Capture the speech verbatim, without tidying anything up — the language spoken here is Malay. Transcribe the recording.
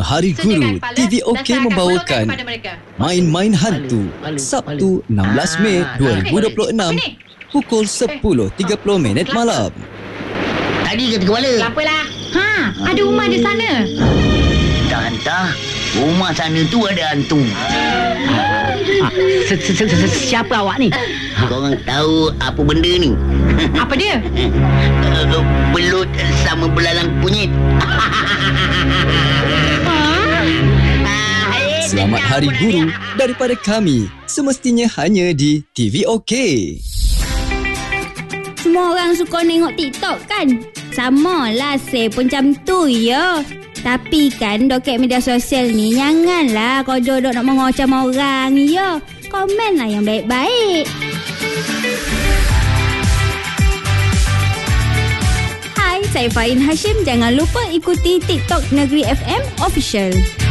Hari Guru, T V OK membawakan Main-Main Hantu Sabtu enam belas Mei dua ribu dua puluh enam pukul sepuluh tiga puluh minit malam. Tadi ke kepala? Apalah. Ha, ada rumah di sana. Tak hantar. Rumah sana tu ada hantu. Siapa awak ni? Korang tahu apa benda ni? Apa dia? Belut sama belalang kunyit. Selamat Hari Guru daripada kami. Semestinya hanya di T V OK. Semua orang suka nengok TikTok kan? Samalah, saya pun macam tu ya. Tapi kan doket media sosial ni janganlah kau jodoh nak mengocam orang ya. Komen lah yang baik-baik. Hai, saya Fahin Hashim. Jangan lupa ikuti TikTok Negeri F M Official.